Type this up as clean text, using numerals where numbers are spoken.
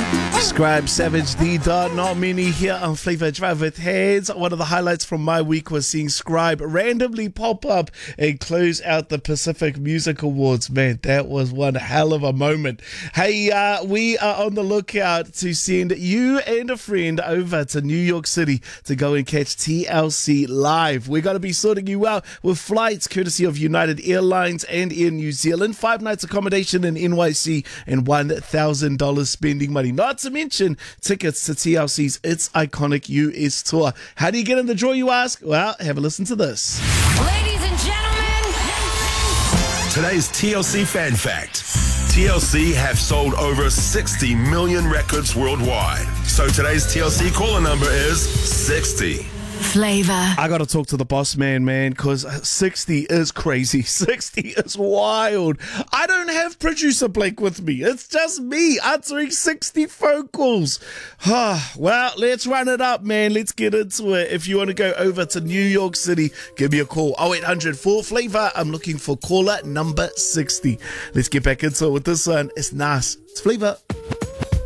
Scribe Savage D Dot, not many here on Flavor Drive with Heads. One of the highlights from my week was seeing Scribe randomly pop up and close out the Pacific Music Awards. Man, that was one hell of a moment. Hey, we are on the lookout to send you and a friend over to New York City to go and catch TLC live. We're going to be sorting you out with flights courtesy of United Airlines and Air New Zealand, 5 nights accommodation in NYC, and $1,000 spending money. Not to mention tickets to TLC's It's Iconic US tour. How do you get in the draw, you ask? Well, have a listen to this. Ladies and gentlemen, Today's TLC Fan Fact. TLC have sold over 60 million records worldwide. So today's TLC caller number is 60. Flavor. I got to talk to the boss man, because 60 is crazy. 60 is wild. I don't have producer Blake with me. It's just me answering 60 phone calls. Well, let's run it up, man. Let's get into it. If you want to go over to New York City, give me a call. 0800 4Flavor. I'm looking for caller number 60. Let's get back into it with this one. It's nice. It's Flavor.